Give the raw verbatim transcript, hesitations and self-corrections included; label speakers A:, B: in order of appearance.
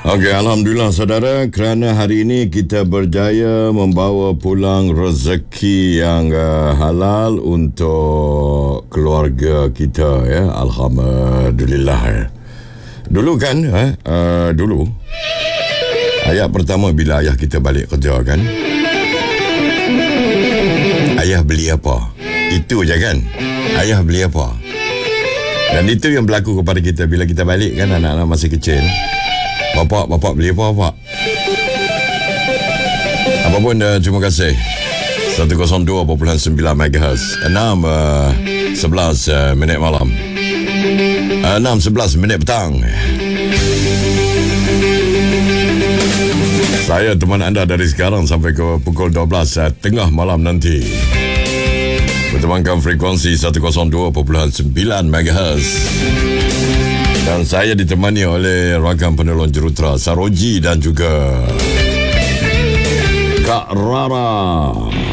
A: Okey, Alhamdulillah saudara, kerana hari ini kita berjaya membawa pulang rezeki yang uh, halal untuk keluarga kita, ya. Alhamdulillah, ya. Dulu kan, eh, uh, dulu ayat pertama bila ayah kita balik kerja kan, ayah beli apa? Itu je kan, ayah beli apa? Dan itu yang berlaku kepada kita bila kita balik kan, anak-anak masih kecil. Bapak, bapak beli apa, bapak? Apapun, uh, terima kasih. seratus dua perpuluhan sembilan megahertz. enam, uh, sebelas uh, minit malam. Uh, enam, sebelas minit petang. Saya teman anda dari sekarang sampai ke pukul dua belas uh, tengah malam nanti. Bertemankan frekuensi seratus dua perpuluhan sembilan megahertz. Dan saya ditemani oleh rakan penolong jurutera Saroji dan juga Kak Rara.